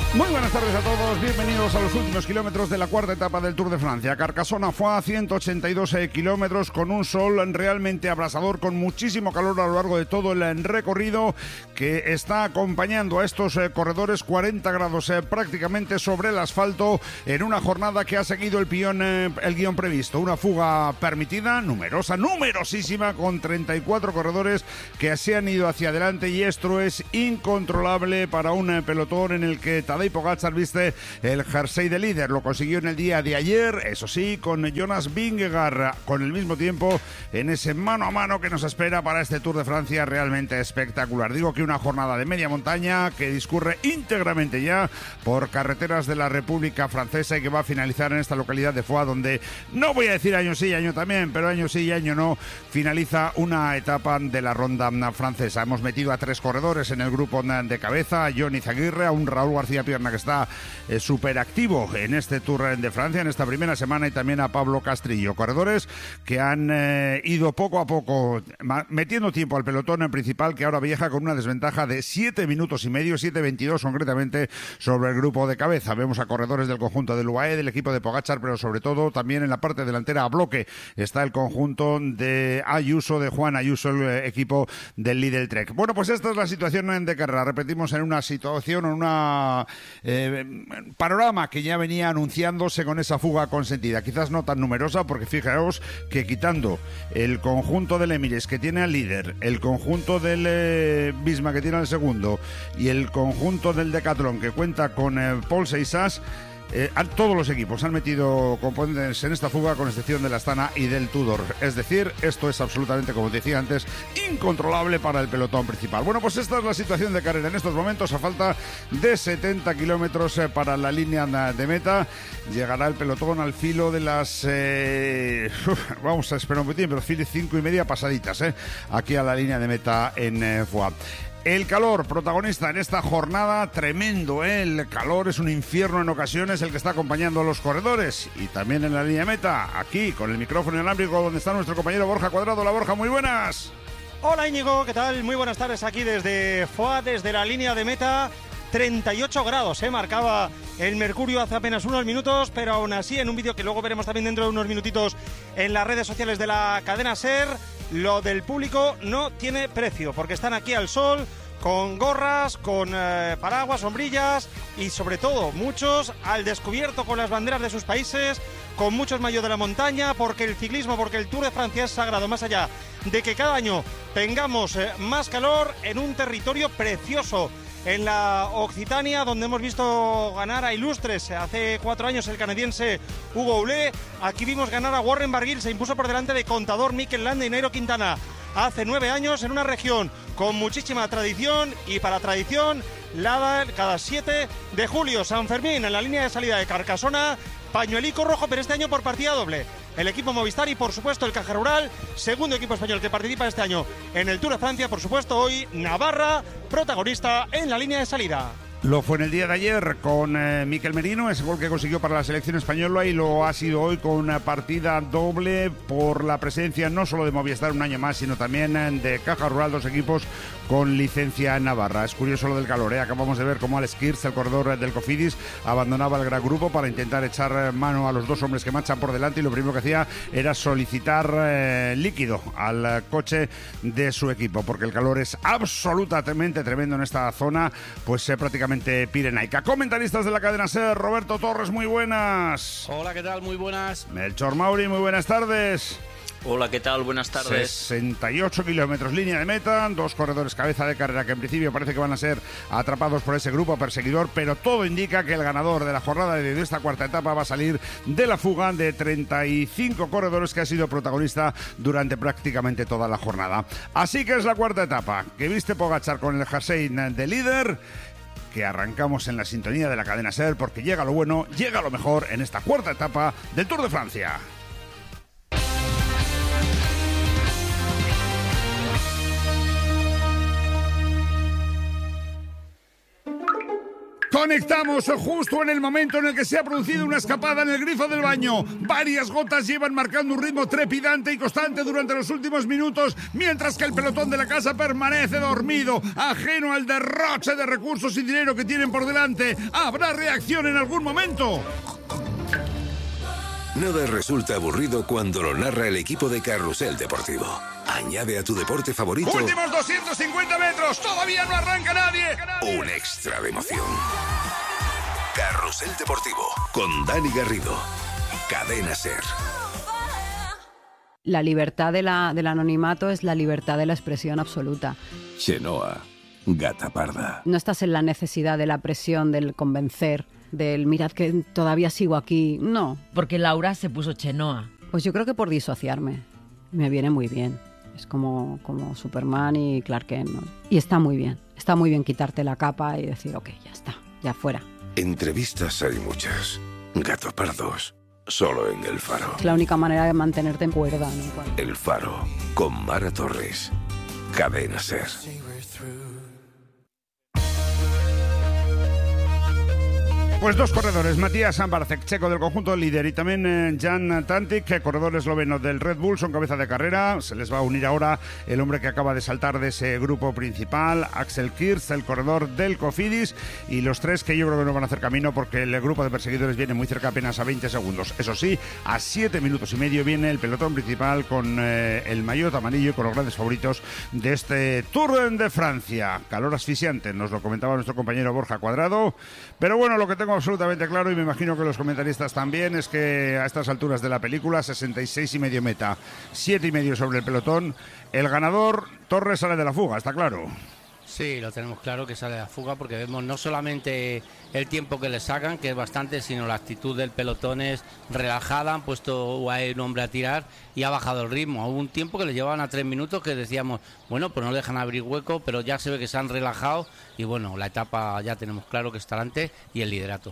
Muy buenas tardes a todos, bienvenidos a los últimos kilómetros de la cuarta etapa del Tour de Francia. Carcassonne fue a 182 kilómetros con un sol realmente abrasador, con muchísimo calor a lo largo de todo el recorrido, que está acompañando a estos corredores. 40 grados prácticamente sobre el asfalto en una jornada que ha seguido el guión previsto. Una fuga permitida, numerosísima, con 34 corredores que se han ido hacia adelante, y esto es incontrolable para un pelotón en el que Tadej Pogačar viste el jersey de líder. Lo consiguió en el día de ayer, eso sí, con Jonas Vingegaard con el mismo tiempo, en ese mano a mano que nos espera para este Tour de Francia realmente espectacular. Digo que una jornada de media montaña que discurre íntegramente ya por carreteras de la República Francesa y que va a finalizar en esta localidad de Foix, donde no voy a decir año sí y año también, pero año sí y año no, finaliza una etapa de la ronda francesa. Hemos metido a 3 corredores en el grupo de cabeza: a Johnny Zaguirre, a un Raúl García Pierna que está súper activo en este Tour de Francia en esta primera semana, y también a Pablo Castrillo. Corredores que han ido poco a poco metiendo tiempo al pelotón principal, que ahora viaja con una desventaja de 7 minutos y medio, 7:22 concretamente, sobre el grupo de cabeza. Vemos a corredores del conjunto del UAE, del equipo de Pogačar, pero sobre todo también en la parte delantera a bloque está el conjunto de Ayuso, de Juan Ayuso, el equipo del Lidl Trek. Bueno, pues esta es la situación de carrera. Repetimos, en una situación, en una panorama que ya venía anunciándose con esa fuga consentida, quizás no tan numerosa, porque fijaos que quitando el conjunto del Emirates, que tiene al líder, el conjunto del Visma, que tiene al segundo, y el conjunto del Decathlon, que cuenta con Paul Seixas, todos los equipos han metido componentes en esta fuga, con excepción de la Astana y del Tudor. Es decir, esto es absolutamente, como decía antes, incontrolable para el pelotón principal. Bueno, pues esta es la situación de carrera en estos momentos. A falta de 70 kilómetros para la línea de meta, llegará el pelotón al filo de las vamos a esperar un poquitín, pero 5:30 pasaditas aquí a la línea de meta en Foix. El calor, protagonista en esta jornada, tremendo, el calor es un infierno en ocasiones el que está acompañando a los corredores, y también en la línea de meta, aquí con el micrófono inalámbrico, donde está nuestro compañero Borja Cuadrado. Hola Borja, muy buenas. Hola Íñigo, ¿qué tal? Muy buenas tardes aquí desde Foix, desde la línea de meta. 38 grados, marcaba el mercurio hace apenas unos minutos, pero aún así, en un vídeo que luego veremos también dentro de unos minutitos en las redes sociales de la cadena SER, lo del público no tiene precio, porque están aquí al sol, con gorras, con paraguas, sombrillas, y sobre todo muchos al descubierto con las banderas de sus países, con muchos maillots de la montaña, porque el ciclismo, porque el Tour de Francia es sagrado, más allá de que cada año tengamos más calor en un territorio precioso. En la Occitania, donde hemos visto ganar a ilustres hace 4 años el canadiense Hugo Houle, aquí vimos ganar a Warren Barguil, se impuso por delante de Contador, Mikel Landa y Nairo Quintana. Hace 9 años en una región con muchísima tradición, y para tradición, cada 7 de julio, San Fermín, en la línea de salida de Carcassonne, pañuelico rojo, pero este año por partida doble. El equipo Movistar y, por supuesto, el Caja Rural, segundo equipo español que participa este año en el Tour de Francia. Por supuesto, hoy Navarra, protagonista en la línea de salida. Lo fue en el día de ayer con Mikel Merino, ese gol que consiguió para la selección española, y lo ha sido hoy con una partida doble por la presencia no solo de Movistar un año más, sino también de Caja Rural, 2 equipos con licencia en Navarra. Es curioso lo del calor, acabamos de ver cómo Alex Kirch, el corredor del Cofidis, abandonaba el gran grupo para intentar echar mano a los 2 hombres que marchan por delante, y lo primero que hacía era solicitar líquido al coche de su equipo, porque el calor es absolutamente tremendo en esta zona, pues prácticamente pirenaica. Comentaristas de la cadena SER: Roberto Torres, muy buenas. Hola, ¿qué tal? Muy buenas. Melchor Mauri, muy buenas tardes. Hola, ¿qué tal? Buenas tardes. 68 kilómetros, línea de meta, 2 corredores cabeza de carrera que en principio parece que van a ser atrapados por ese grupo perseguidor, pero todo indica que el ganador de la jornada de esta cuarta etapa va a salir de la fuga de 35 corredores que ha sido protagonista durante prácticamente toda la jornada. Así que es la cuarta etapa que viste Pogačar con el jersey de líder, que arrancamos en la sintonía de la cadena SER, porque llega lo bueno, llega lo mejor en esta cuarta etapa del Tour de Francia. Conectamos justo en el momento en el que se ha producido una escapada en el grifo del baño. Varias gotas llevan marcando un ritmo trepidante y constante durante los últimos minutos, mientras que el pelotón de la casa permanece dormido, ajeno al derroche de recursos y dinero que tienen por delante. ¿Habrá reacción en algún momento? Nada resulta aburrido cuando lo narra el equipo de Carrusel Deportivo. Añade a tu deporte favorito Últimos 250 metros, todavía no arranca nadie. un extra de emoción. Carrusel Deportivo con Dani Garrido. Cadena SER. La libertad del anonimato es la libertad de la expresión absoluta. Chenoa, gata parda. No estás en la necesidad de la presión, del convencer, del mirad que todavía sigo aquí. No. Porque Laura se puso Chenoa. Pues yo creo que por disociarme. Me viene muy bien. Es como Superman y Clark Kent, ¿no? Y está muy bien quitarte la capa y decir, ok, ya está, ya fuera. Entrevistas hay muchas. Gato pardos, solo en El Faro. Es la única manera de mantenerte en cuerda, ¿no? El Faro, con Mara Torres. Cadena SER. Pues dos corredores, Matías Sambarcek, checo del conjunto líder, y también Jan Tantic, corredor esloveno del Red Bull, son cabeza de carrera. Se les va a unir ahora el hombre que acaba de saltar de ese grupo principal, Axel Kirch, el corredor del Cofidis, y los tres que yo creo que no van a hacer camino porque el grupo de perseguidores viene muy cerca, apenas a 20 segundos. Eso sí, a 7 minutos y medio viene el pelotón principal con el maillot amarillo y con los grandes favoritos de este Tour de Francia. Calor asfixiante, nos lo comentaba nuestro compañero Borja Cuadrado, pero bueno, lo que tengo absolutamente claro, y me imagino que los comentaristas también, es que a estas alturas de la película, 66,5 meta, 7,5 sobre el pelotón, el ganador Torres sale de la fuga, está claro. Sí, lo tenemos claro que sale de la fuga, porque vemos no solamente el tiempo que le sacan, que es bastante, sino la actitud del pelotón es relajada. Han puesto UAE un hombre a tirar y ha bajado el ritmo. Hubo un tiempo que le llevaban a 3 minutos que decíamos, bueno, pues no dejan abrir hueco, pero ya se ve que se han relajado y bueno, la etapa ya tenemos claro que está delante y el liderato.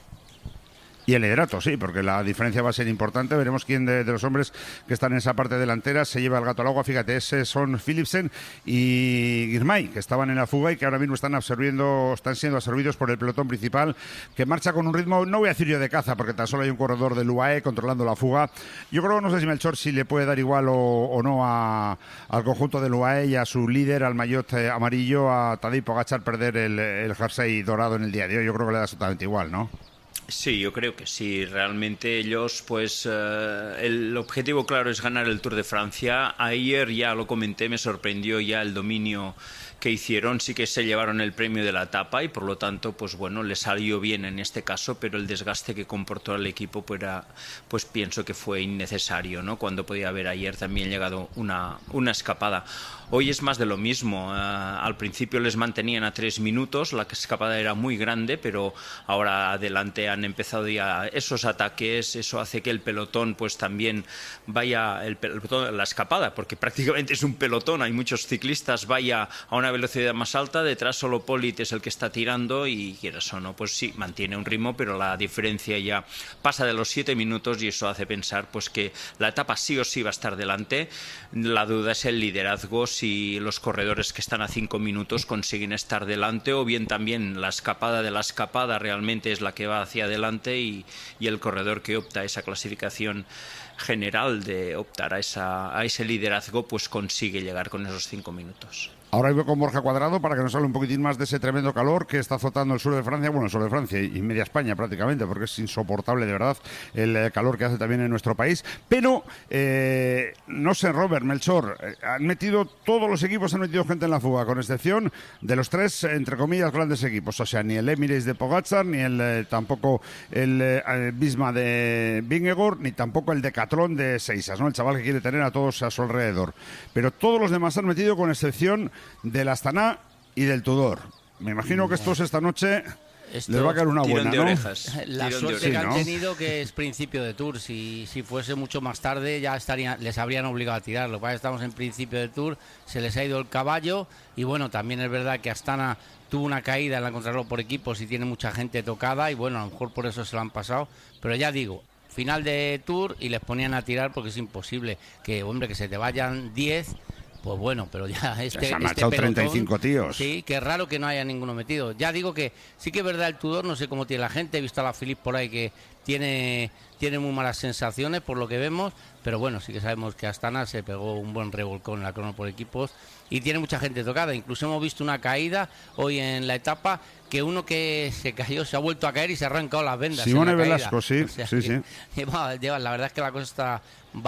Y el liderato, sí, porque la diferencia va a ser importante. Veremos quién de los hombres que están en esa parte delantera se lleva el gato al agua. Fíjate, ese son Philipsen y Girmay, que estaban en la fuga y que ahora mismo están siendo absorbidos por el pelotón principal, que marcha con un ritmo, no voy a decir yo de caza, porque tan solo hay un corredor del UAE controlando la fuga. Yo creo, no sé si Melchor si le puede dar igual o no al conjunto del UAE y a su líder, al maillot amarillo, a Tadej Pogačar, perder el jersey dorado en el día de hoy. Yo creo que le da absolutamente igual, ¿no? Sí, yo creo que sí. Realmente ellos, pues el objetivo claro es ganar el Tour de Francia. Ayer ya lo comenté, me sorprendió ya el dominio que hicieron. Sí que se llevaron el premio de la etapa y por lo tanto, pues bueno, les salió bien en este caso, pero el desgaste que comportó el equipo pues pienso que fue innecesario, ¿no? Cuando podía haber ayer también llegado una escapada. Hoy es más de lo mismo. Al principio les mantenían a 3 minutos, la escapada era muy grande, pero ahora adelante han empezado ya esos ataques. Eso hace que el pelotón pues también vaya, la escapada, porque prácticamente es un pelotón, hay muchos ciclistas, vaya a una velocidad más alta. Detrás solo Polit es el que está tirando y quieras o no, pues sí, mantiene un ritmo, pero la diferencia ya pasa de los 7 minutos y eso hace pensar pues que la etapa sí o sí va a estar delante. La duda es el liderazgo, si los corredores que están a 5 minutos consiguen estar delante, o bien también la escapada de la escapada realmente es la que va hacia adelante y el corredor que opta a esa clasificación general de optar a ese liderazgo pues consigue llegar con esos 5 minutos. Ahora voy con Borja Cuadrado para que nos hable un poquitín más de ese tremendo calor que está azotando el sur de Francia, bueno, el sur de Francia y media España prácticamente, porque es insoportable de verdad el calor que hace también en nuestro país. Pero, no sé, Robert, Melchor, todos los equipos han metido gente en la fuga, con excepción de los 3, entre comillas, grandes equipos. O sea, ni el Emirates de Pogačar, ni tampoco el Visma de Vingegaard, ni tampoco el Decathlon de Seisas, ¿no? El chaval que quiere tener a todos a su alrededor. Pero todos los demás han metido, con excepción del Astana y del Tudor. Me imagino que estos esta noche les va a caer una buena, ¿no? La suerte que han tenido, que es principio de Tour. Si fuese mucho más tarde ya les habrían obligado a tirar. Lo que pasa es que estamos en principio de Tour, se les ha ido el caballo y bueno, también es verdad que Astana tuvo una caída en la contrarreloj por equipos y tiene mucha gente tocada y bueno, a lo mejor por eso se lo han pasado. Pero ya digo, final de Tour y les ponían a tirar porque es imposible que se te vayan 10 Pues bueno, pero ya Se han marchado pelotón, 35 tíos. Sí, que es raro que no haya ninguno metido. Ya digo que sí que es verdad el Tudor, no sé cómo tiene la gente. He visto a la Philippe por ahí que tiene muy malas sensaciones por lo que vemos, pero bueno, sí que sabemos que Astana se pegó un buen revolcón en la crono por equipos y tiene mucha gente tocada. Incluso hemos visto una caída hoy en la etapa, que uno que se cayó se ha vuelto a caer y se ha arrancado las vendas. Simone Velasco, sí, o sea, sí. la verdad es que la cosa está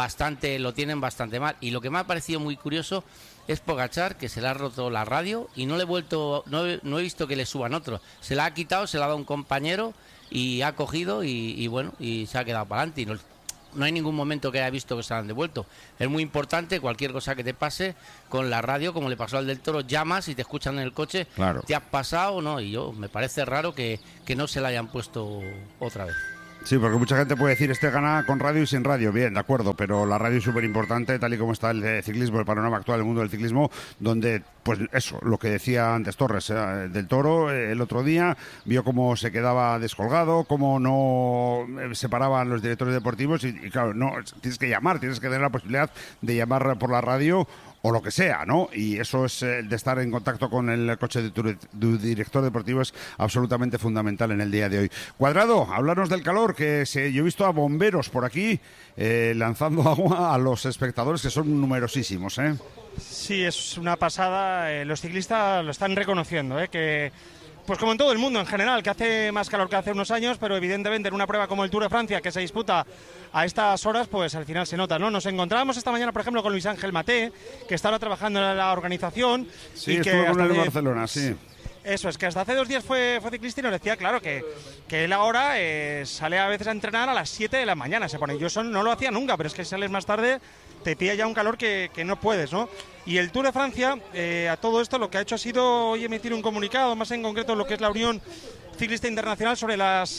lo tienen bastante mal. Y lo que me ha parecido muy curioso es Pogačar, que se le ha roto la radio y no he visto que le suban otro. Se la ha quitado, se la ha dado un compañero y ha cogido y bueno, y se ha quedado para adelante. Y no hay ningún momento que haya visto que se la han devuelto. Es muy importante, cualquier cosa que te pase con la radio, como le pasó al del Toro, llamas y te escuchan en el coche, claro. ¿Te has pasado o no? Y me parece raro que no se la hayan puesto otra vez. Sí, porque mucha gente puede decir, gana con radio y sin radio, bien, de acuerdo, pero la radio es súper importante, tal y como está el ciclismo, el panorama actual del mundo del ciclismo, donde, pues eso, lo que decía antes Torres, del Toro, el otro día, vio cómo se quedaba descolgado, cómo no separaban los directores deportivos y claro, no, tienes que llamar, tienes que tener la posibilidad de llamar por la radio o lo que sea, ¿no? Y eso es de estar en contacto con el coche de tu director deportivo es absolutamente fundamental en el día de hoy. Cuadrado, háblanos del calor, que yo he visto a bomberos por aquí lanzando agua a los espectadores, que son numerosísimos, ¿eh? Sí, es una pasada. Los ciclistas lo están reconociendo, que pues como en todo el mundo en general, que hace más calor que hace unos años, pero evidentemente en una prueba como el Tour de Francia, que se disputa a estas horas, pues al final se nota, ¿no? Nos encontrábamos esta mañana, por ejemplo, con Luis Ángel Maté, que está ahora trabajando en la organización. Sí, y que estuvo con él en Barcelona, sí. Eso es, que hasta hace 2 días fue ciclista y nos decía, claro, que él ahora sale a veces a entrenar a las 7 de la mañana, se pone. Yo eso no lo hacía nunca, pero es que sales más tarde, te pilla ya un calor que no puedes, ¿no? Y el Tour de Francia, a todo esto, lo que ha hecho ha sido hoy emitir un comunicado, más en concreto lo que es la Unión Ciclista Internacional, sobre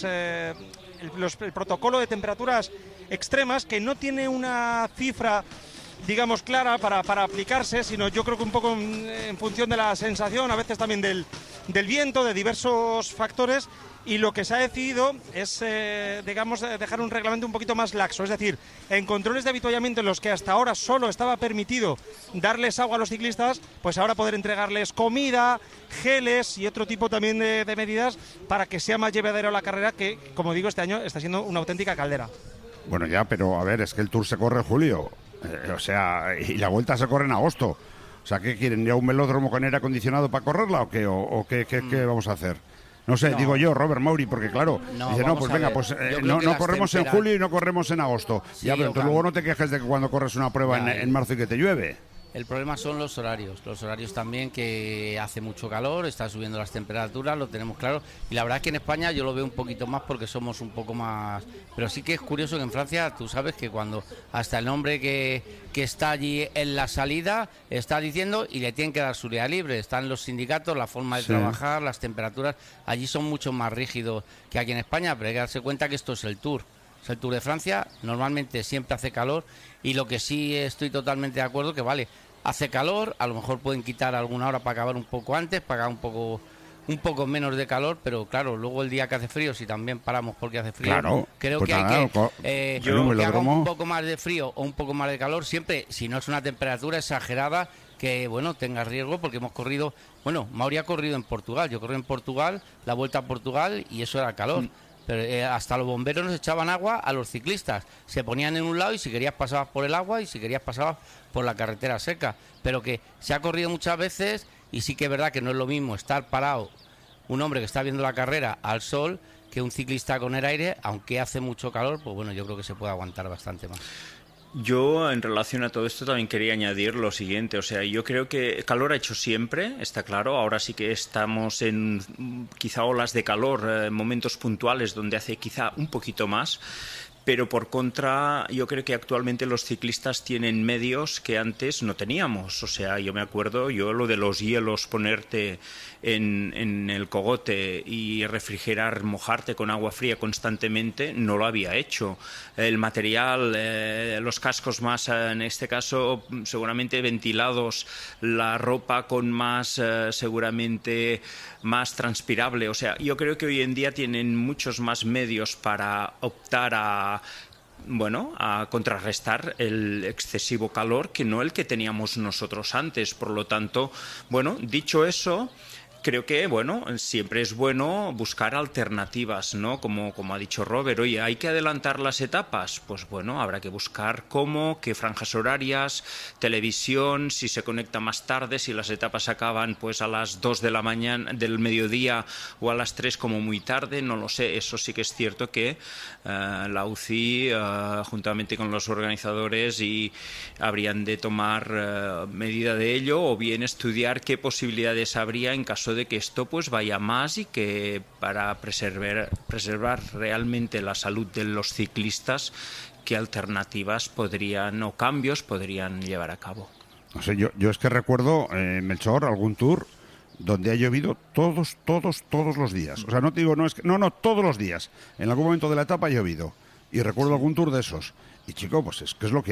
el protocolo de temperaturas extremas, que no tiene una cifra, digamos, clara para aplicarse, sino yo creo que un poco en función de la sensación, a veces también del viento, de diversos factores, y lo que se ha decidido es, digamos, dejar un reglamento un poquito más laxo, es decir, en controles de avituallamiento en los que hasta ahora solo estaba permitido darles agua a los ciclistas, pues ahora poder entregarles comida, geles y otro tipo también de medidas para que sea más llevadero la carrera, que, como digo, este año está siendo una auténtica caldera. Bueno, ya, pero a ver, es que el Tour se corre en julio. O sea, y la Vuelta se corre en agosto. O sea, ¿qué quieren? ¿Ya un velódromo con aire acondicionado para correrla o qué? ¿O qué vamos a hacer? No sé, digo yo, Robert Mauri, porque claro, dice, no, pues venga, pues no corremos en julio y no corremos en agosto. Sí, ya, pero entonces luego no te quejes de que cuando corres una prueba en marzo y que te llueve. El problema son los horarios también, que hace mucho calor, está subiendo las temperaturas, lo tenemos claro, y la verdad es que en España yo lo veo un poquito más porque somos un poco más, pero sí que es curioso que en Francia tú sabes que cuando hasta el hombre que está allí en la salida está diciendo y le tienen que dar su día libre, están los sindicatos, la forma de trabajar, las temperaturas, allí son mucho más rígidos que aquí en España, pero hay que darse cuenta que esto es el Tour. Es el Tour de Francia, normalmente siempre hace calor y lo que sí estoy totalmente de acuerdo que vale, hace calor, a lo mejor pueden quitar alguna hora para acabar un poco antes, para acabar un poco menos de calor, pero claro, luego el día que hace frío, si también paramos porque hace frío, claro, creo pues que hay que haga un poco más de frío o un poco más de calor, siempre, si no es una temperatura exagerada, que bueno, tenga riesgo, porque hemos corrido, bueno, Mauri ha corrido en Portugal, yo corrí en Portugal, la Vuelta a Portugal, y eso era calor. Pero hasta los bomberos nos echaban agua a los ciclistas, se ponían en un lado y si querías pasabas por el agua y si querías pasabas por la carretera seca, pero que se ha corrido muchas veces y sí que es verdad que no es lo mismo estar parado un hombre que está viendo la carrera al sol que un ciclista con el aire, aunque hace mucho calor, pues bueno, yo creo que se puede aguantar bastante más. Yo, en relación a todo esto, también quería añadir lo siguiente. O sea, yo creo que calor ha hecho siempre, está claro. Ahora sí que estamos en quizá olas de calor, momentos puntuales donde hace quizá un poquito más. Pero por contra, yo creo que actualmente los ciclistas tienen medios que antes no teníamos. O sea, yo me acuerdo, lo de los hielos, ponerte en el cogote y refrigerar, mojarte con agua fría constantemente, no lo había hecho. El material, los cascos más, en este caso, seguramente ventilados, la ropa con más, seguramente, más transpirable. O sea, yo creo que hoy en día tienen muchos más medios para optar a bueno, a contrarrestar el excesivo calor que no el que teníamos nosotros antes. Por lo tanto, bueno, dicho eso, creo que, bueno, siempre es bueno buscar alternativas, ¿no? Como ha dicho Robert, oye, ¿hay que adelantar las etapas? Pues bueno, habrá que buscar cómo, qué franjas horarias, televisión, si se conecta más tarde, si las etapas acaban pues a las 2 de la mañana, del mediodía o a las 3 como muy tarde, no lo sé. Eso sí que es cierto que la UCI, juntamente con los organizadores, habrían de tomar medida de ello, o bien estudiar qué posibilidades habría en caso de que esto pues vaya más, y que para preservar realmente la salud de los ciclistas, qué alternativas o cambios podrían llevar a cabo. No sé, yo es que recuerdo, Melchor, algún tour donde ha llovido todos los días. O sea, no te digo, no, todos los días. En algún momento de la etapa ha llovido. Y recuerdo algún tour de esos. Y chico, pues es que es lo que